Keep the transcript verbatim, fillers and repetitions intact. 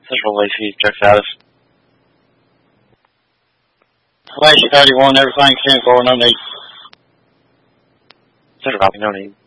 Central Lacey, check status. Lacey thirty-one, everything ten four, no need. Central copy, no need.